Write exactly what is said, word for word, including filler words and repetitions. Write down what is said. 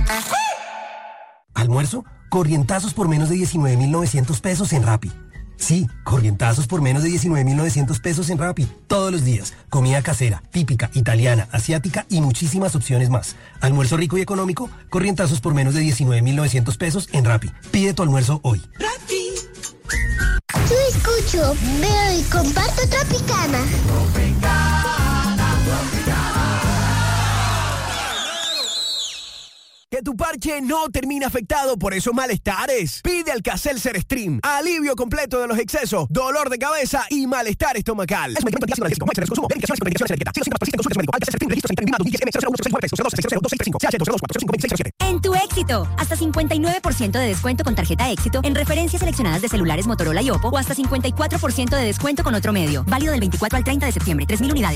¿Almuerzo? Corrientazos por menos de diecinueve mil novecientos pesos en Rappi. Sí, corrientazos por menos de diecinueve mil novecientos pesos en Rappi. Todos los días. Comida casera, típica, italiana, asiática y muchísimas opciones más. Almuerzo rico y económico, corrientazos por menos de diecinueve mil novecientos pesos en Rappi. Pide tu almuerzo hoy. Rappi. Yo escucho, veo y comparto Tropicana. Tropicana, Tropicana. Que tu parche no termine afectado por esos malestares. Pide Alka-Seltzer Stream. Alivio completo de los excesos, dolor de cabeza y malestar estomacal. Es un medicamento antiácido analgésico. No hay consumo. En tu Éxito, hasta cincuenta y nueve por ciento de descuento con tarjeta Éxito en referencias seleccionadas de celulares Motorola y Oppo o hasta cincuenta y cuatro por ciento de descuento con otro medio. Válido del veinticuatro al treinta de septiembre. tres mil unidades.